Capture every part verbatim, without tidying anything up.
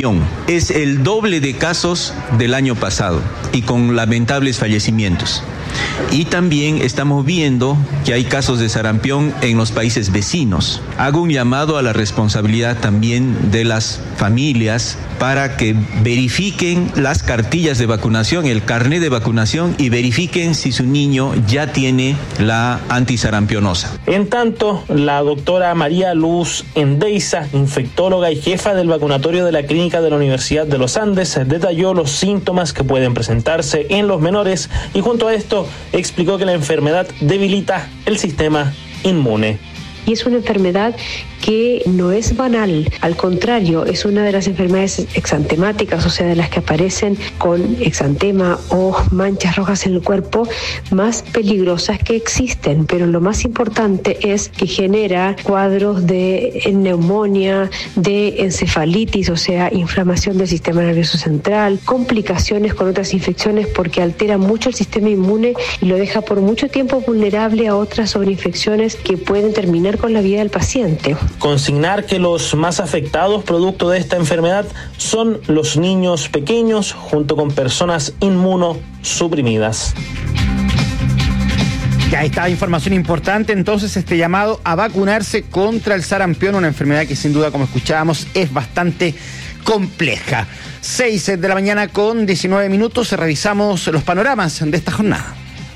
sarampión. Es el doble de casos del año pasado y con lamentables fallecimientos. Y también estamos viendo que hay casos de sarampión en los países vecinos. Hago un llamado a la responsabilidad también de las familias para que verifiquen las cartillas de vacunación, el carnet de vacunación, y verifiquen si su niño ya tiene la antisarampionosa. En tanto, la doctora María Luz Endeiza, infectóloga y jefa del vacunatorio de la clínica de la Universidad de los Andes, detalló los síntomas que pueden presentarse en los menores y junto a esto explicó que la enfermedad debilita el sistema inmune. Y es una enfermedad que no es banal, al contrario, es una de las enfermedades exantemáticas, o sea, de las que aparecen con exantema o manchas rojas en el cuerpo más peligrosas que existen, pero lo más importante es que genera cuadros de neumonía, de encefalitis, o sea, inflamación del sistema nervioso central, complicaciones con otras infecciones porque altera mucho el sistema inmune y lo deja por mucho tiempo vulnerable a otras sobreinfecciones que pueden terminar con la vida del paciente. Consignar que los más afectados producto de esta enfermedad son los niños pequeños junto con personas inmunosuprimidas. Ya está información importante, entonces este llamado a vacunarse contra el sarampión, una enfermedad que sin duda, como escuchábamos, es bastante compleja. seis de la mañana con diecinueve minutos, revisamos los panoramas de esta jornada.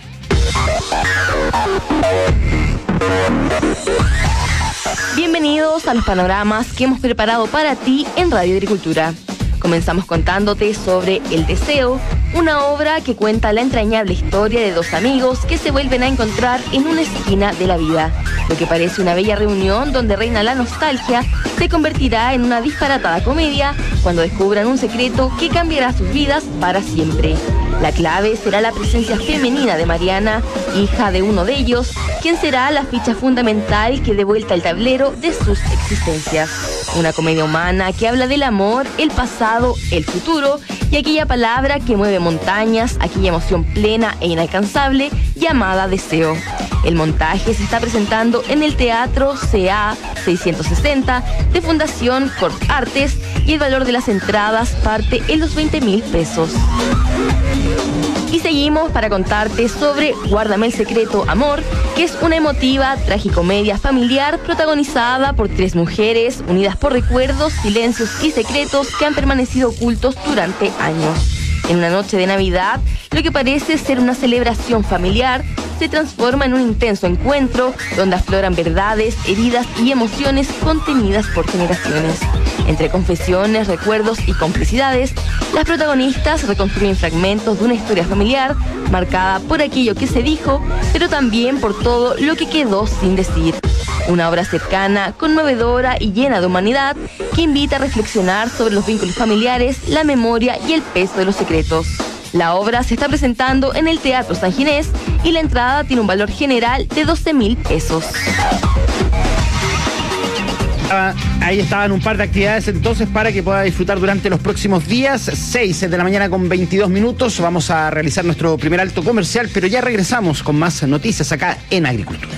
Bienvenidos a los panoramas que hemos preparado para ti en Radio Agricultura. Comenzamos contándote sobre El Deseo, una obra que cuenta la entrañable historia de dos amigos que se vuelven a encontrar en una esquina de la vida. Lo que parece una bella reunión donde reina la nostalgia se convertirá en una disparatada comedia cuando descubran un secreto que cambiará sus vidas para siempre. La clave será la presencia femenina de Mariana, hija de uno de ellos, quien será la ficha fundamental que dé vuelta el tablero de sus existencias. Una comedia humana que habla del amor, el pasado, el futuro y aquella palabra que mueve montañas, aquella emoción plena e inalcanzable llamada deseo. El montaje se está presentando en el Teatro C A seiscientos sesenta de Fundación Corp Artes y el valor de las entradas parte en los veinte mil pesos. Y seguimos para contarte sobre Guárdame el secreto, amor, que es una emotiva tragicomedia familiar protagonizada por tres mujeres unidas por recuerdos, silencios y secretos que han permanecido ocultos durante años. En una noche de Navidad, lo que parece ser una celebración familiar se transforma en un intenso encuentro donde afloran verdades, heridas y emociones contenidas por generaciones. Entre confesiones, recuerdos y complicidades, las protagonistas reconstruyen fragmentos de una historia familiar marcada por aquello que se dijo, pero también por todo lo que quedó sin decir. Una obra cercana, conmovedora y llena de humanidad que invita a reflexionar sobre los vínculos familiares, la memoria y el peso de los secretos. La obra se está presentando en el Teatro San Ginés y la entrada tiene un valor general de doce mil pesos. Ahí estaban un par de actividades entonces para que pueda disfrutar durante los próximos días. seis de la mañana con veintidós minutos. Vamos a realizar nuestro primer alto comercial, pero ya regresamos con más noticias acá en Agricultura.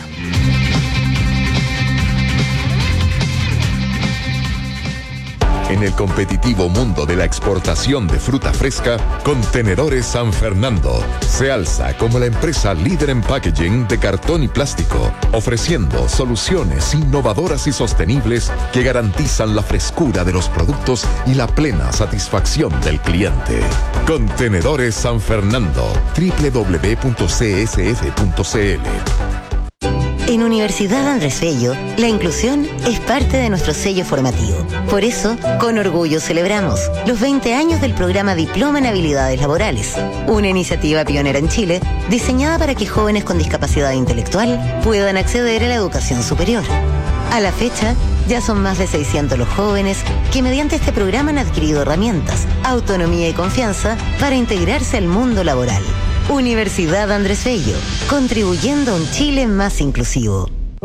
En el competitivo mundo de la exportación de fruta fresca, Contenedores San Fernando se alza como la empresa líder en packaging de cartón y plástico, ofreciendo soluciones innovadoras y sostenibles que garantizan la frescura de los productos y la plena satisfacción del cliente. Contenedores San Fernando, doble u doble u doble u punto c s f punto c l. En Universidad Andrés Bello, la inclusión es parte de nuestro sello formativo. Por eso, con orgullo celebramos los veinte años del programa Diploma en Habilidades Laborales, una iniciativa pionera en Chile diseñada para que jóvenes con discapacidad intelectual puedan acceder a la educación superior. A la fecha, ya son más de seiscientos los jóvenes que mediante este programa han adquirido herramientas, autonomía y confianza para integrarse al mundo laboral. Universidad Andrés Bello, contribuyendo a un Chile más inclusivo.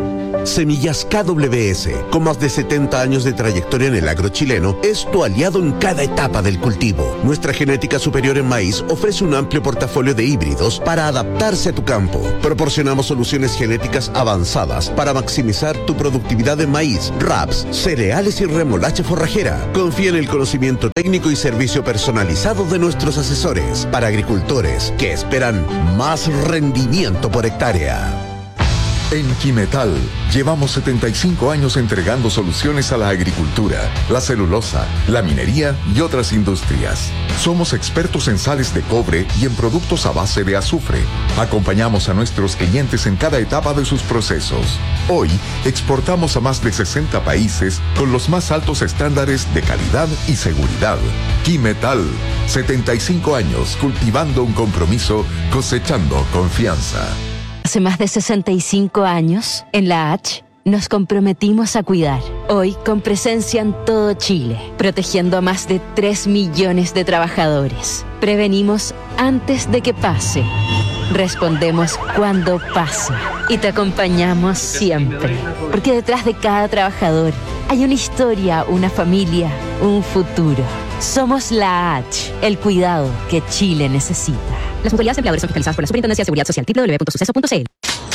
Semillas K W S, con más de setenta años de trayectoria en el agro chileno, es tu aliado en cada etapa del cultivo. Nuestra genética superior en maíz ofrece un amplio portafolio de híbridos para adaptarse a tu campo. Proporcionamos soluciones genéticas avanzadas para maximizar tu productividad en maíz, raps, cereales y remolacha forrajera. Confía en el conocimiento técnico y servicio personalizado de nuestros asesores para agricultores que esperan más rendimiento por hectárea. En Quimetal llevamos setenta y cinco años entregando soluciones a la agricultura, la celulosa, la minería y otras industrias. Somos expertos en sales de cobre y en productos a base de azufre. Acompañamos a nuestros clientes en cada etapa de sus procesos. Hoy exportamos a más de sesenta países con los más altos estándares de calidad y seguridad. Quimetal, setenta y cinco años cultivando un compromiso, cosechando confianza. Hace más de sesenta y cinco años, en la H, nos comprometimos a cuidar. Hoy, con presencia en todo Chile, protegiendo a más de tres millones de trabajadores. Prevenimos antes de que pase. Respondemos cuando pasa. Y te acompañamos siempre. Porque detrás de cada trabajador hay una historia, una familia, un futuro. Somos la H, el cuidado que Chile necesita. Las autoridades empleadores son fiscalizadas por la Superintendencia de Seguridad Social, doble u doble u doble u punto suceso punto c l.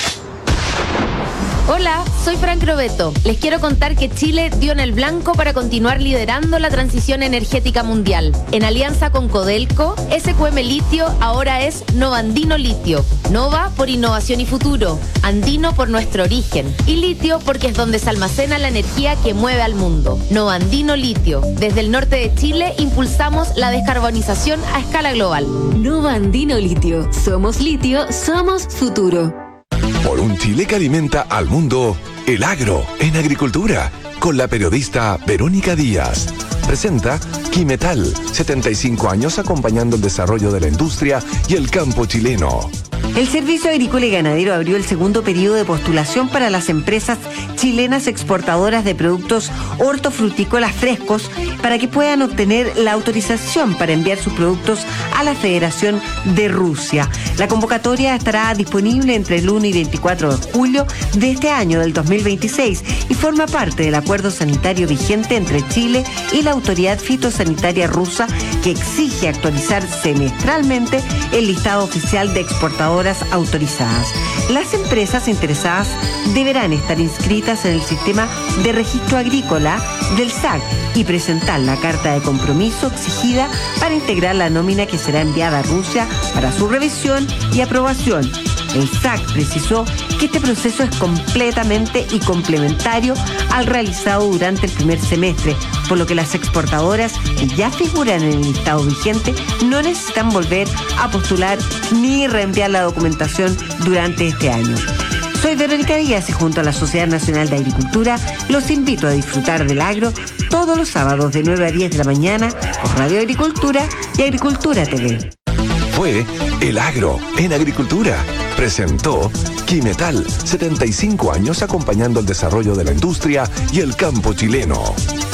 Hola, soy Frank Robeto. Les quiero contar que Chile dio en el blanco para continuar liderando la transición energética mundial. En alianza con Codelco, S Q M Litio ahora es Nova Andino Litio. Nova por innovación y futuro, Andino por nuestro origen y Litio porque es donde se almacena la energía que mueve al mundo. Nova Andino Litio. Desde el norte de Chile impulsamos la descarbonización a escala global. Nova Andino Litio. Somos litio, somos futuro. Por un Chile que alimenta al mundo, el agro en agricultura, con la periodista Verónica Díaz. Presenta Quimetal, setenta y cinco años acompañando el desarrollo de la industria y el campo chileno. El Servicio Agrícola y Ganadero abrió el segundo periodo de postulación para las empresas chilenas exportadoras de productos hortofrutícolas frescos para que puedan obtener la autorización para enviar sus productos a la Federación de Rusia. La convocatoria estará disponible entre el uno y veinticuatro de julio de este año del dos mil veintiséis y forma parte del acuerdo sanitario vigente entre Chile y la autoridad fitosanitaria rusa que exige actualizar semestralmente el listado oficial de exportadoras autorizadas. Las empresas interesadas deberán estar inscritas en el sistema de registro agrícola del S A C y presentar la carta de compromiso exigida para integrar la nómina que será enviada a Rusia para su revisión y aprobación. El S A C precisó que este proceso es completamente y complementario al realizado durante el primer semestre, por lo que las exportadoras que ya figuran en el listado vigente no necesitan volver a postular ni reenviar la documentación durante este año. Soy Verónica Díaz y junto a la Sociedad Nacional de Agricultura los invito a disfrutar del agro todos los sábados de nueve a diez de la mañana por Radio Agricultura y Agricultura T V. Fue El Agro en Agricultura. Presentó Quimetal, setenta y cinco años acompañando el desarrollo de la industria y el campo chileno.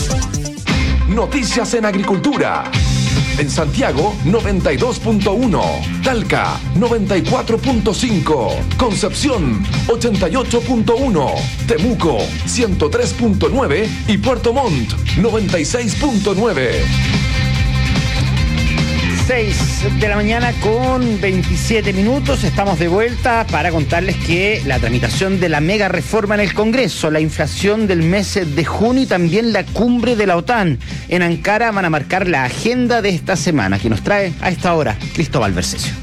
Noticias en Agricultura. En Santiago, noventa y dos punto uno. Talca, noventa y cuatro punto cinco. Concepción, ochenta y ocho punto uno. Temuco, ciento tres punto nueve. Y Puerto Montt, noventa y seis punto nueve. seis de la mañana con veintisiete minutos. Estamos de vuelta para contarles que la tramitación de la mega reforma en el Congreso, la inflación del mes de junio y también la cumbre de la OTAN en Ankara van a marcar la agenda de esta semana, que nos trae a esta hora Cristóbal Bercesio.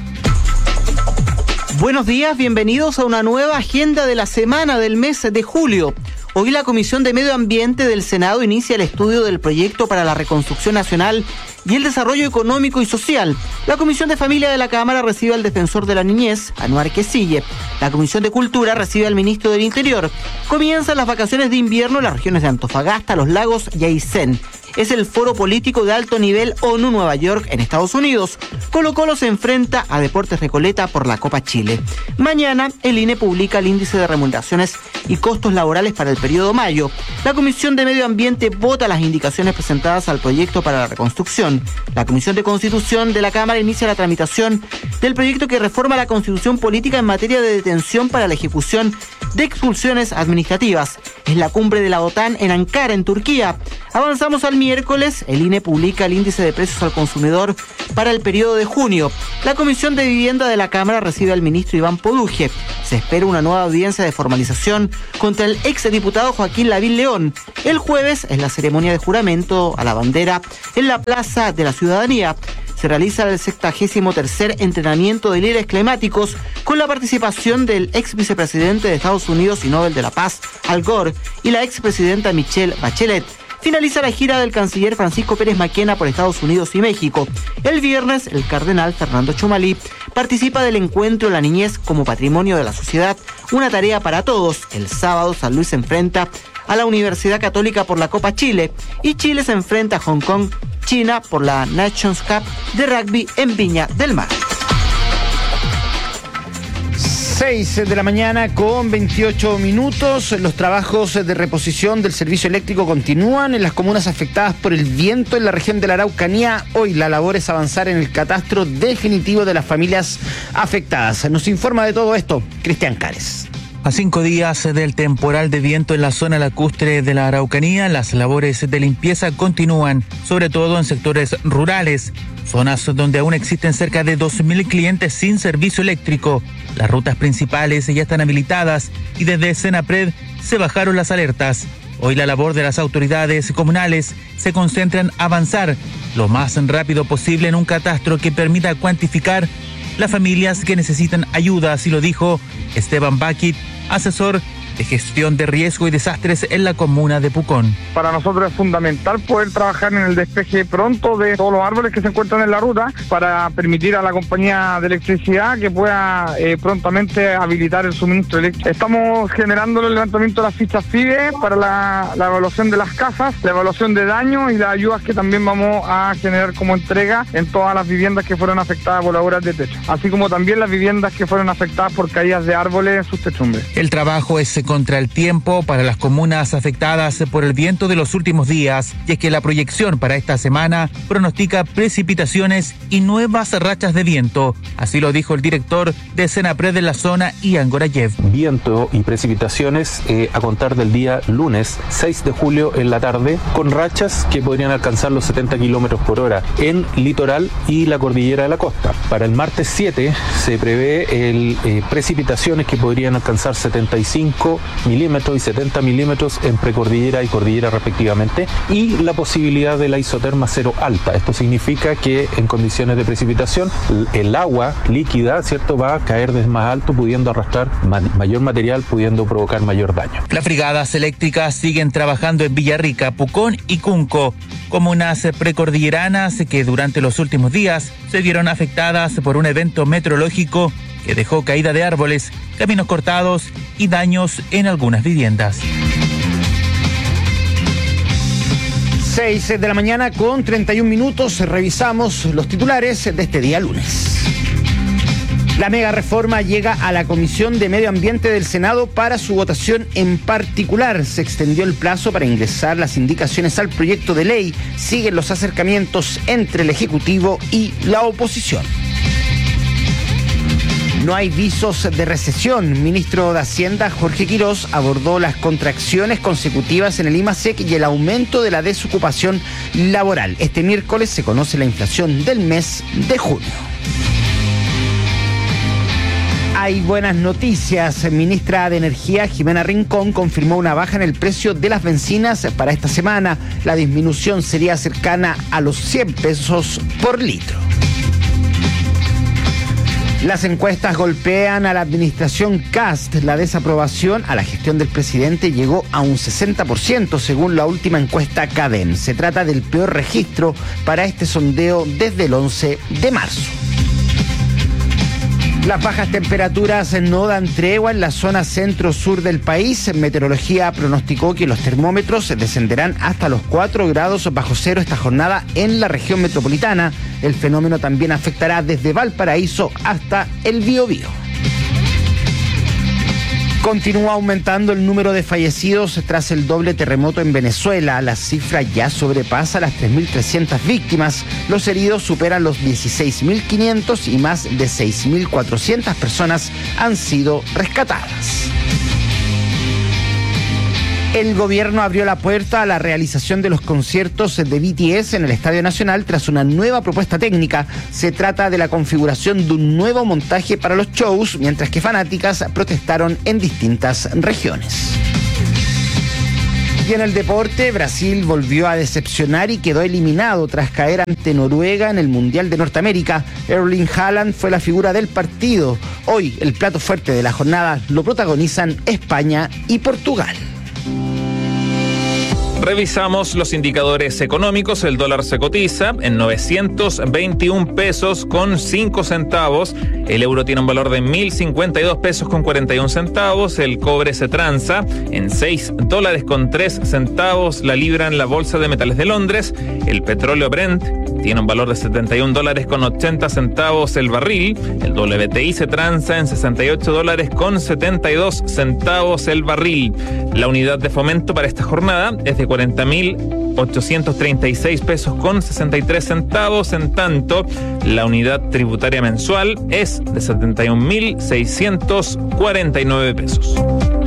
Buenos días, bienvenidos a una nueva agenda de la semana del mes de julio. Hoy la Comisión de Medio Ambiente del Senado inicia el estudio del proyecto para la reconstrucción nacional y el desarrollo económico y social. La Comisión de Familia de la Cámara recibe al defensor de la niñez, Anuar Quesille. La Comisión de Cultura recibe al ministro del Interior. Comienzan las vacaciones de invierno en las regiones de Antofagasta, Los Lagos y Aysén. Es el foro político de alto nivel ONU Nueva York en Estados Unidos. Colo-Colo se enfrenta a Deportes Recoleta por la Copa Chile. Mañana el I N E publica el índice de remuneraciones y costos laborales para el periodo mayo. La Comisión de Medio Ambiente vota las indicaciones presentadas al proyecto para la reconstrucción. La Comisión de Constitución de la Cámara inicia la tramitación del proyecto que reforma la Constitución política en materia de detención para la ejecución de expulsiones administrativas. Es la cumbre de la OTAN en Ankara, en Turquía. Avanzamos al miércoles. El I N E publica el índice de precios al consumidor para el periodo de junio. La Comisión de Vivienda de la Cámara recibe al ministro Iván Poduje. Se espera una nueva audiencia de formalización contra el exdiputado Joaquín Lavín León. El jueves es la ceremonia de juramento a la bandera en la Plaza de la Ciudadanía. Se realiza el sexagésimo tercer entrenamiento de líderes climáticos con la participación del ex vicepresidente de Estados Unidos y Nobel de la Paz, Al Gore, y la expresidenta Michelle Bachelet. Finaliza la gira del canciller Francisco Pérez Maquena por Estados Unidos y México. El viernes, el cardenal Fernando Chumalí participa del encuentro La Niñez como Patrimonio de la Sociedad, una tarea para todos. El sábado, San Luis se enfrenta a la Universidad Católica por la Copa Chile y Chile se enfrenta a Hong Kong, China por la Nations Cup de rugby en Viña del Mar. seis de la mañana con veintiocho minutos. Los trabajos de reposición del servicio eléctrico continúan en las comunas afectadas por el viento en la región de la Araucanía. Hoy la labor es avanzar en el catastro definitivo de las familias afectadas. Nos informa de todo esto Cristian Cares. A cinco días del temporal de viento en la zona lacustre de la Araucanía, las labores de limpieza continúan, sobre todo en sectores rurales, zonas donde aún existen cerca de dos mil clientes sin servicio eléctrico. Las rutas principales ya están habilitadas y desde Senapred se bajaron las alertas. Hoy la labor de las autoridades comunales se concentra en avanzar lo más rápido posible en un catastro que permita cuantificar las familias que necesitan ayuda, así lo dijo Esteban Bakit, asesor de gestión de riesgo y desastres en la comuna de Pucón. Para nosotros es fundamental poder trabajar en el despeje pronto de todos los árboles que se encuentran en la ruta para permitir a la compañía de electricidad que pueda eh, prontamente habilitar el suministro eléctrico. Estamos generando el levantamiento de las fichas FIDE para la, la evaluación de las casas, la evaluación de daños y las ayudas que también vamos a generar como entrega en todas las viviendas que fueron afectadas por las obras de techo, así como también las viviendas que fueron afectadas por caídas de árboles en sus techumbres. El trabajo es contra el tiempo para las comunas afectadas por el viento de los últimos días, y es que la proyección para esta semana pronostica precipitaciones y nuevas rachas de viento. Así lo dijo el director de Senapred de la zona, Ian Gorayev. Viento y precipitaciones eh, a contar del día lunes seis de julio en la tarde, con rachas que podrían alcanzar los setenta kilómetros por hora en litoral y la cordillera de la costa. Para el martes siete se prevé el, eh, precipitaciones que podrían alcanzar setenta y cinco milímetros y setenta milímetros en precordillera y cordillera respectivamente, y la posibilidad de la isoterma cero alta. Esto significa que en condiciones de precipitación el agua líquida, ¿cierto?, va a caer desde más alto, pudiendo arrastrar ma- mayor material, pudiendo provocar mayor daño. Las brigadas eléctricas siguen trabajando en Villarrica, Pucón y Cunco, comunas precordilleranas que durante los últimos días se vieron afectadas por un evento meteorológico que dejó caída de árboles, caminos cortados y daños en algunas viviendas. seis de la mañana con treinta y un minutos. Revisamos los titulares de este día lunes. La mega reforma llega a la Comisión de Medio Ambiente del Senado para su votación en particular. Se extendió el plazo para ingresar las indicaciones al proyecto de ley. Siguen los acercamientos entre el Ejecutivo y la oposición. No hay visos de recesión. Ministro de Hacienda, Jorge Quirós, abordó las contracciones consecutivas en el IMASEC y el aumento de la desocupación laboral. Este miércoles se conoce la inflación del mes de junio. Hay buenas noticias. Ministra de Energía, Jimena Rincón, confirmó una baja en el precio de las bencinas para esta semana. La disminución sería cercana a los cien pesos por litro. Las encuestas golpean a la administración Kast. La desaprobación a la gestión del presidente llegó a un sesenta por ciento según la última encuesta Cadem. Se trata del peor registro para este sondeo desde el once de marzo. Las bajas temperaturas no dan tregua en la zona centro-sur del país. Meteorología pronosticó que los termómetros descenderán hasta los cuatro grados bajo cero esta jornada en la región metropolitana. El fenómeno también afectará desde Valparaíso hasta el Biobío. Continúa aumentando el número de fallecidos tras el doble terremoto en Venezuela. La cifra ya sobrepasa las tres mil trescientas víctimas. Los heridos superan los dieciséis mil quinientos y más de seis mil cuatrocientas personas han sido rescatadas. El gobierno abrió la puerta a la realización de los conciertos de B T S en el Estadio Nacional tras una nueva propuesta técnica. Se trata de la configuración de un nuevo montaje para los shows, mientras que fanáticas protestaron en distintas regiones. Y en el deporte, Brasil volvió a decepcionar y quedó eliminado tras caer ante Noruega en el Mundial de Norteamérica. Erling Haaland fue la figura del partido. Hoy, el plato fuerte de la jornada lo protagonizan España y Portugal. Revisamos los indicadores económicos. El dólar se cotiza en novecientos veintiún pesos con cinco centavos. El euro tiene un valor de mil cincuenta y dos pesos con cuarenta y un centavos. El cobre se transa en seis dólares con tres centavos la libra en la Bolsa de Metales de Londres. El petróleo Brent tiene un valor de setenta y un dólares con ochenta centavos el barril. El W T I se transa en sesenta y ocho dólares con setenta y dos centavos el barril. La unidad de fomento para esta jornada es de cuarenta mil ochocientos treinta y seis pesos con sesenta y tres centavos. En tanto, la unidad tributaria mensual es de setenta y un mil seiscientos cuarenta y nueve pesos.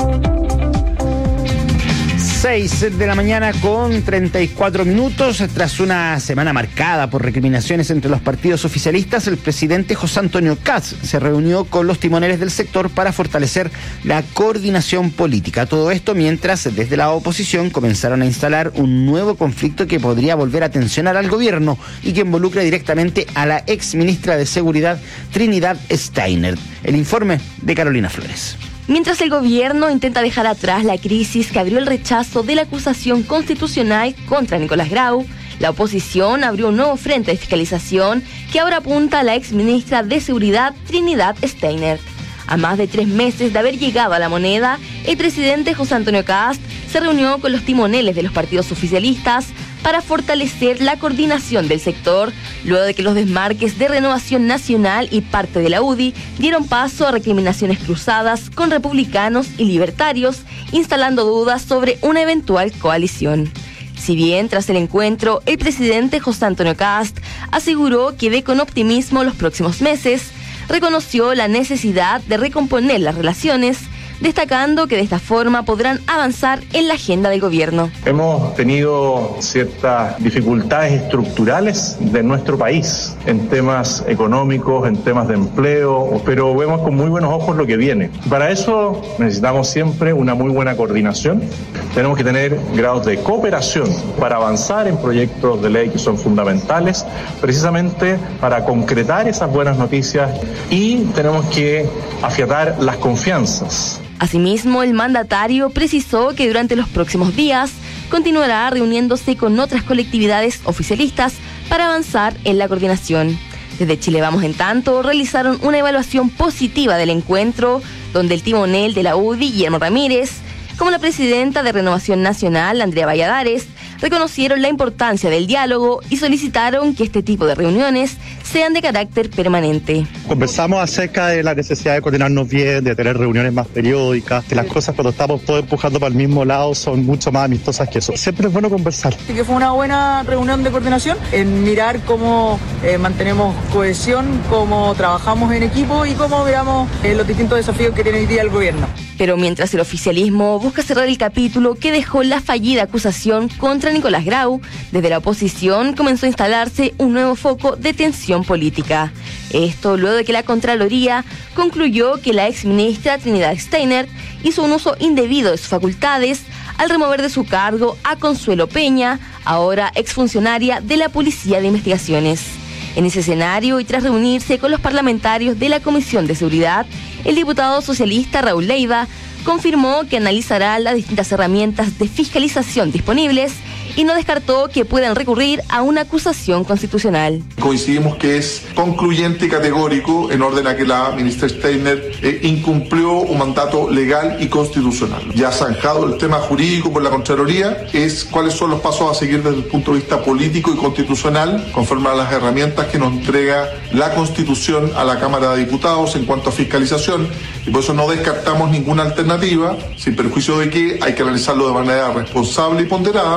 seis de la mañana con treinta y cuatro minutos. Tras una semana marcada por recriminaciones entre los partidos oficialistas, el presidente José Antonio Kast se reunió con los timoneles del sector para fortalecer la coordinación política. Todo esto mientras desde la oposición comenzaron a instalar un nuevo conflicto que podría volver a tensionar al gobierno y que involucra directamente a la ex ministra de Seguridad, Trinidad Steiner. El informe de Carolina Flores. Mientras el gobierno intenta dejar atrás la crisis que abrió el rechazo de la acusación constitucional contra Nicolás Grau, la oposición abrió un nuevo frente de fiscalización que ahora apunta a la exministra de Seguridad, Trinidad Steiner. A más de tres meses de haber llegado a la moneda, el presidente José Antonio Kast se reunió con los timoneles de los partidos oficialistas para fortalecer la coordinación del sector, luego de que los desmarques de Renovación Nacional y parte de la U D I dieron paso a recriminaciones cruzadas con republicanos y libertarios, instalando dudas sobre una eventual coalición. Si bien tras el encuentro, el presidente José Antonio Kast aseguró que ve con optimismo los próximos meses, reconoció la necesidad de recomponer las relaciones, destacando que de esta forma podrán avanzar en la agenda del gobierno. Hemos tenido ciertas dificultades estructurales de nuestro país en temas económicos, en temas de empleo, pero vemos con muy buenos ojos lo que viene. Para eso necesitamos siempre una muy buena coordinación. Tenemos que tener grados de cooperación para avanzar en proyectos de ley que son fundamentales, precisamente para concretar esas buenas noticias, y tenemos que afiatar las confianzas. Asimismo, el mandatario precisó que durante los próximos días continuará reuniéndose con otras colectividades oficialistas para avanzar en la coordinación. Desde Chile Vamos, en tanto, realizaron una evaluación positiva del encuentro, donde el timonel de la U D I, Guillermo Ramírez, como la presidenta de Renovación Nacional, Andrea Valladares, reconocieron la importancia del diálogo y solicitaron que este tipo de reuniones sean de carácter permanente. Conversamos acerca de la necesidad de coordinarnos bien, de tener reuniones más periódicas, que las cosas cuando estamos todos empujando para el mismo lado son mucho más amistosas que eso. Siempre es bueno conversar. Sí, que fue una buena reunión de coordinación, en mirar cómo eh, mantenemos cohesión, cómo trabajamos en equipo y cómo miramos eh, los distintos desafíos que tiene hoy día el gobierno. Pero mientras el oficialismo busca cerrar el capítulo que dejó la fallida acusación contra Nicolás Grau, desde la oposición comenzó a instalarse un nuevo foco de tensión política. Esto luego de que la Contraloría concluyó que la exministra Trinidad Steiner hizo un uso indebido de sus facultades al remover de su cargo a Consuelo Peña, ahora exfuncionaria de la Policía de Investigaciones. En ese escenario, y tras reunirse con los parlamentarios de la Comisión de Seguridad, el diputado socialista Raúl Leiva confirmó que analizará las distintas herramientas de fiscalización disponibles y no descartó que puedan recurrir a una acusación constitucional. Coincidimos que es concluyente y categórico en orden a que la ministra Steiner eh, incumplió un mandato legal y constitucional. Ya zanjado el tema jurídico por la Contraloría, es cuáles son los pasos a seguir desde el punto de vista político y constitucional, conforme a las herramientas que nos entrega la Constitución a la Cámara de Diputados en cuanto a fiscalización, y por eso no descartamos ninguna alternativa, sin perjuicio de que hay que analizarlo de manera responsable y ponderada,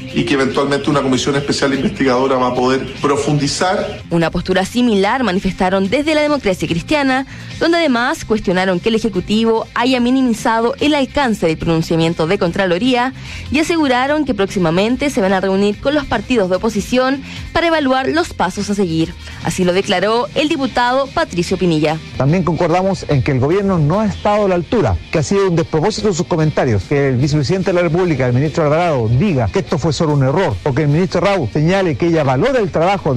y que eventualmente una comisión especial investigadora va a poder profundizar. Una postura similar manifestaron desde la Democracia Cristiana, donde además cuestionaron que el Ejecutivo haya minimizado el alcance del pronunciamiento de Contraloría y aseguraron que próximamente se van a reunir con los partidos de oposición para evaluar los pasos a seguir. Así lo declaró el diputado Patricio Pinilla. También concordamos en que el gobierno no ha estado a la altura, que ha sido un despropósito en sus comentarios, que el vicepresidente de la República, el ministro Alvarado, diga que esto fue solo un error, o que el ministro Raúl señale que ella valora el trabajo